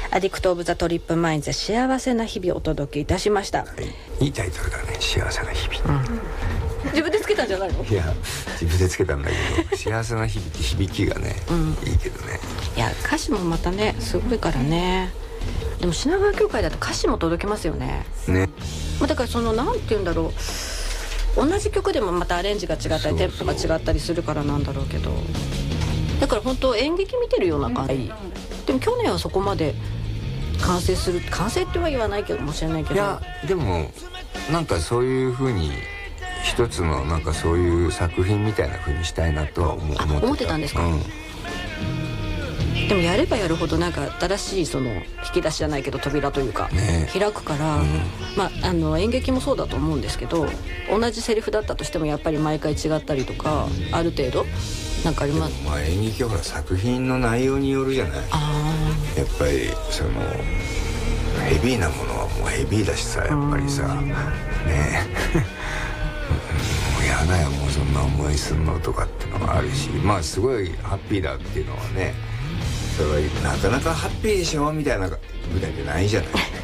アディクト・オブ・ザ・トリップ・マインズ幸せな日々をお届けいたしました、 いいタイトルだね、幸せな日々、 自分でつけたんじゃないの？ いや自分でつけたんだけど幸せな日々って響きがね、いいけどね。 いや歌詞もまたねすごいからね。でも品川協会だと歌詞も届けますよね。だからそのなんて言うんだろう、同じ曲でもまたアレンジが違ったりテンポが違ったりするからなんだろうけど、だから本当演劇見てるような感じ。でも去年はそこまで完成っては言わないけどもしれないけど、 いやでもなんかそういう風に一つのなんかそういう作品みたいな風にしたいなとは思ってたんですか。 でもやればやるほどなんか新しいその引き出しじゃないけど扉というか、開くから、演劇もそうだと思うんですけど、同じセリフだったとしてもやっぱり毎回違ったりとかある程度なんかあります。 演劇はほら作品の内容によるじゃない。やっぱりそのヘビーなものはもうヘビーだしさ、やっぱりさねもうやだよもうそんな思いすんのとかってのがあるし、すごいハッピーだっていうのはね、それはなかなかハッピーでしょみたいな舞台ってないじゃない